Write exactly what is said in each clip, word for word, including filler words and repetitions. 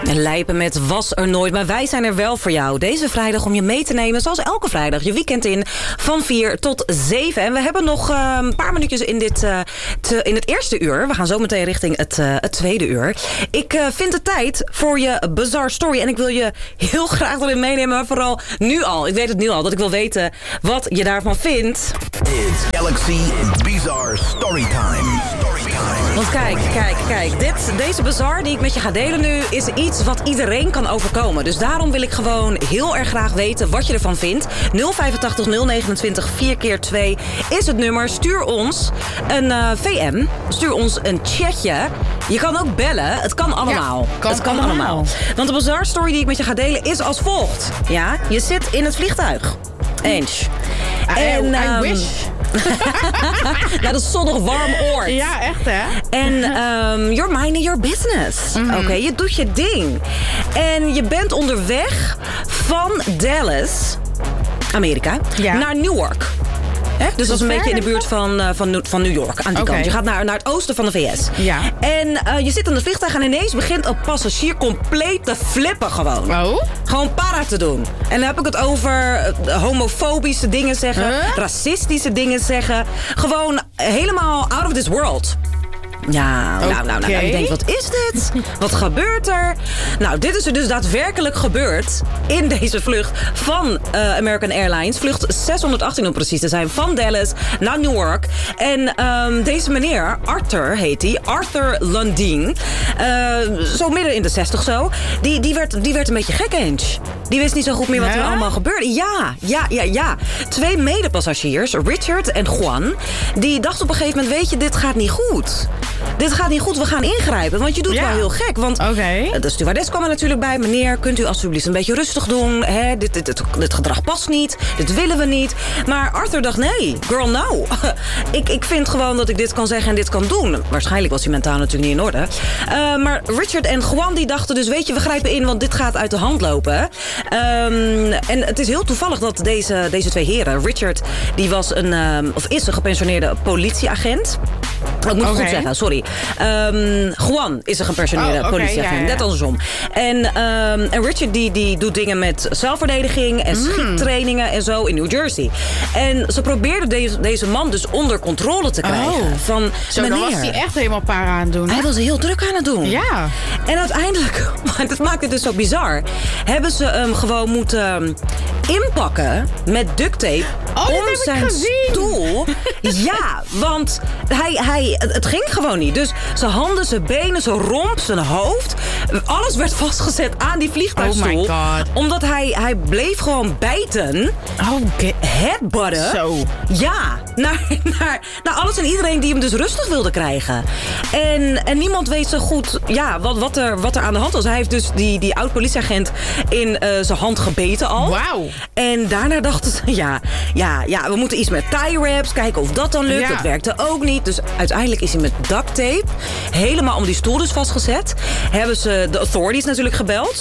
Lijpen met Was er nooit, maar wij zijn er wel voor jou. Deze vrijdag om je mee te nemen, zoals elke vrijdag, je weekend in van vier tot zeven. En we hebben nog uh, een paar minuutjes in, dit, uh, te, in het eerste uur. We gaan zo meteen richting het, uh, het tweede uur. Ik uh, vind het tijd voor je Bizarre Story. En ik wil je heel graag erin meenemen, maar vooral nu al. Ik weet het nu al, dat ik wil weten wat je daarvan vindt. It's Galaxy Bizarre Storytime. Storytime. Want kijk, kijk, kijk. Dit, deze bizar die ik met je ga delen nu is iets wat iedereen kan overkomen. Dus daarom wil ik gewoon heel erg graag weten wat je ervan vindt. nul vijfentachtig nul negenentwintig vier keer twee is het nummer. Stuur ons een uh, V M. Stuur ons een chatje. Je kan ook bellen. Het kan allemaal. Ja, kan het kan allemaal. allemaal. Want de bizarre story die ik met je ga delen is als volgt. Ja, je zit in het vliegtuig. Eens. En, I, I wish. Nou, dat is zonnig warm oord. Ja, echt hè? En um, you're minding your business. Mm-hmm. Oké, okay, je doet je ding. En je bent onderweg van Dallas, Amerika, ja. naar Newark. He? Dus dat is een beetje in de buurt van, uh, van, van New York, aan die okay. kant. Je gaat naar, naar het oosten van de V S. Ja. En uh, je zit in het vliegtuig en ineens begint een passagier compleet te flippen gewoon. Oh? Gewoon para te doen. En dan heb ik het over uh, homofobische dingen zeggen, huh? racistische dingen zeggen. Gewoon helemaal out of this world. Ja, nou, nou, nou, nou, ik denk, wat is dit? Wat gebeurt er? Nou, dit is er dus daadwerkelijk gebeurd in deze vlucht van uh, American Airlines. Vlucht zeshonderdachttien om precies te zijn, van Dallas naar Newark. En um, deze meneer, Arthur heet hij, Arthur Lundeen, uh, zo midden in de zestig zo, die, die, werd, die werd een beetje gek eens. Die wist niet zo goed meer wat er ja? allemaal gebeurde. Ja, ja, ja, ja. Twee medepassagiers, Richard en Juan, die dachten op een gegeven moment, weet je, dit gaat niet goed. Dit gaat niet goed, we gaan ingrijpen. Want je doet ja. wel heel gek. Want okay. de stewardess kwam er natuurlijk bij. Meneer, kunt u alsjeblieft een beetje rustig doen? Hè? Dit, dit, dit, dit gedrag past niet. Dit willen we niet. Maar Arthur dacht, nee, girl, no. ik, ik vind gewoon dat ik dit kan zeggen en dit kan doen. Waarschijnlijk was hij mentaal natuurlijk niet in orde. Uh, maar Richard en Juan die dachten dus, weet je, we grijpen in, want dit gaat uit de hand lopen. Um, en het is heel toevallig dat deze, deze twee heren, Richard, die was een, um, of is een gepensioneerde politieagent. Ik moet het okay. goed zeggen, sorry. Um, Juan is een gepensioneerde oh, okay, politieagent, ja, ja. net andersom. En, um, en Richard die, die doet dingen met zelfverdediging en mm. schiettrainingen en zo in New Jersey. En ze probeerden deze, deze man dus onder controle te krijgen. Oh. Van, zo, dan was hij echt helemaal para aan het doen. Hij was heel druk aan het doen. Ja. En uiteindelijk, dat maakt het dus zo bizar, hebben ze hem gewoon moeten inpakken met duct tape oh, om zijn stoel. Ja, want hij, hij, het ging gewoon niet. Dus zijn handen, zijn benen, zijn romp, zijn hoofd, alles werd vastgezet aan die vliegtuigstoel. Oh my god. Omdat hij, hij bleef gewoon bijten. Oh, okay. Headbutten. Zo. Ja, naar, naar, naar alles en iedereen die hem dus rustig wilde krijgen. En, en niemand weet zo goed ja, wat, wat, er, wat er aan de hand was. Hij heeft dus die, die oud-politieagent in uh, zijn hand gebeten al. Wauw. En daarna dachten ze, ja, ja, ja, we moeten iets met tie wraps, kijken of dat dan lukt. Ja. Dat werkte ook niet. Dus uiteindelijk is hij met duct tape helemaal om die stoel dus vastgezet. Hebben ze de authorities natuurlijk gebeld.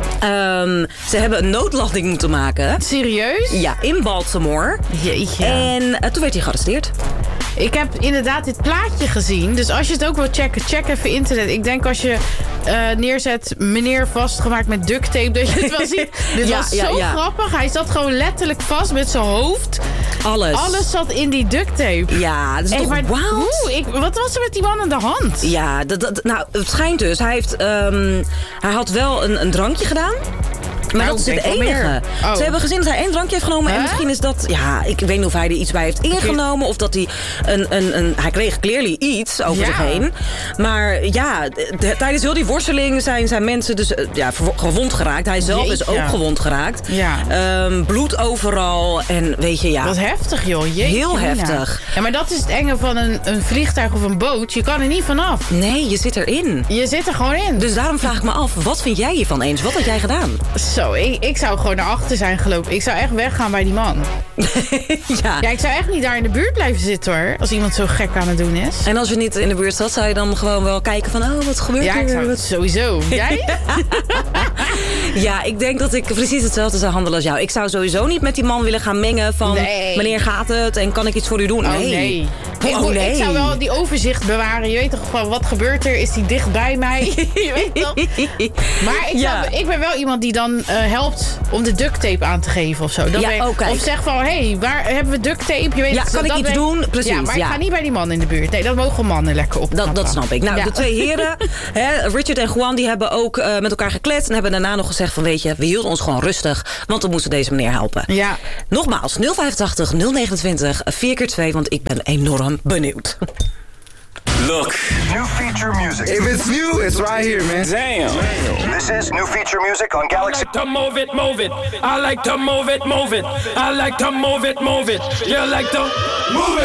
Um, ze hebben een noodlanding moeten maken. Serieus? Ja, in Baltimore. Jeetje. En uh, toen werd hij gearresteerd. Ik heb inderdaad dit plaatje gezien. Dus als je het ook wil checken, check even internet. Ik denk als je uh, neerzet meneer vastgemaakt met duct tape, dat je het wel ziet. Dit ja, was ja, zo ja. grappig. Hij zat gewoon letterlijk vast met zijn hoofd. Alles. Alles zat in die duct tape. Ja, dat is en toch maar, wild? Hoe? Ik, wat was er met die man aan de hand? Ja, dat, dat, nou, het schijnt dus. Hij, heeft, um, hij had wel een, een drankje gedaan. Maar nou, dat is het enige. Oh. Ze hebben gezien dat hij één drankje heeft genomen. Huh? En misschien is dat... Ja, ik weet niet of hij er iets bij heeft ingenomen. Of dat hij een... een, een hij kreeg clearly iets over ja. zich heen. Maar ja, de, tijdens heel die worsteling zijn, zijn mensen dus ja, gewond geraakt. Hij zelf Jeetje. is ook gewond geraakt. Ja. Um, bloed overal. En weet je, ja... Wat heftig, joh. Jeetje, heel Nina. heftig. Ja, maar dat is het enge van een, een vliegtuig of een boot. Je kan er niet vanaf. Nee, je zit erin. Je zit er gewoon in. Dus daarom vraag ik me af, wat vind jij hiervan eens? Wat had jij gedaan? Zo, ik, ik zou gewoon naar achter zijn gelopen. Ik zou echt weggaan bij die man. ja. ja, ik zou echt niet daar in de buurt blijven zitten hoor. Als iemand zo gek aan het doen is. En als je niet in de buurt zat, zou je dan gewoon wel kijken van... Oh, wat gebeurt ja, er? Ja, ik zou het sowieso. Jij? ja, ik denk dat ik precies hetzelfde zou handelen als jou. Ik zou sowieso niet met die man willen gaan mengen van... Nee. Wanneer gaat het en kan ik iets voor u doen? Oh, nee. nee. Ik, Oh, moet- nee. ik zou wel die overzicht bewaren. Je weet toch gewoon, wat gebeurt er? Is die dicht bij mij? Je weet toch? Maar ik, Ja. zou, ik ben wel iemand die dan uh, helpt om de duct tape aan te geven of zo. Dat Ja, weet- oh, kijk. of zeg van, hé, hey, waar hebben we duct tape? Je weet, Ja, dat- kan ik dat iets weet- doen? Precies, Ja, maar ja. ik ga niet bij die man in de buurt. Nee, dat mogen mannen lekker op. Dat, dat snap ik. Nou, Ja. de twee heren, hè, Richard en Juan, die hebben ook uh, met elkaar gekletst... en hebben daarna nog gezegd van, weet je, we hielden ons gewoon rustig... want we moesten deze meneer helpen. Ja. Nogmaals, nul vijfentachtig nul negenentwintig vier keer twee, want ik ben enorm benieuwd. Look. New feature music. If it's new, it's right here, man. Damn. This is new feature music on Galaxy. I like to move it, move it. I like to move it, move it. I like to move it, move it. You like to move it.